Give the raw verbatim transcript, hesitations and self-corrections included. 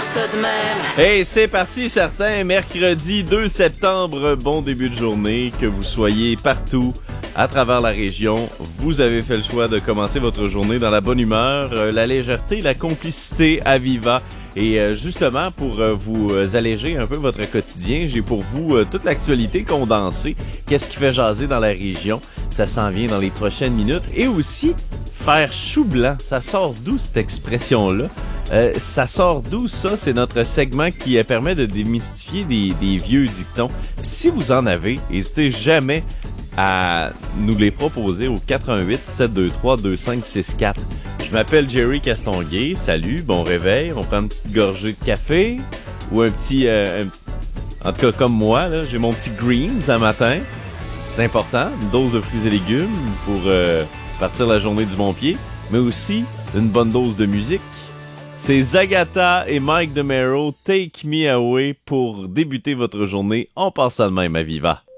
ça de même. Hey, c'est parti, certain, mercredi deux septembre, bon début de journée, que vous soyez partout à travers la région. Vous avez fait le choix de commencer votre journée dans la bonne humeur, euh, la légèreté, la complicité à Viva. Et euh, justement, pour euh, vous euh, alléger un peu votre quotidien, j'ai pour vous euh, toute l'actualité condensée. Qu'est-ce qui fait jaser dans la région? Ça s'en vient dans les prochaines minutes. Et aussi, faire chou blanc. Ça sort d'où cette expression-là? Euh, ça sort d'où ça? C'est notre segment qui euh, permet de démystifier des, des vieux dictons. Puis si vous en avez, n'hésitez jamais à nous les proposer au quatre un huit, sept deux trois, deux cinq six quatre. Je m'appelle Jerry Castonguay. Salut, bon réveil. On prend une petite gorgée de café ou un petit... Euh, un, en tout cas, comme moi, là, j'ai mon petit greens à matin. C'est important, une dose de fruits et légumes pour euh, partir la journée du bon pied, mais aussi une bonne dose de musique. C'est Zagata et Mike DeMero, Take Me Away pour débuter votre journée. On passe ça de même à Viva.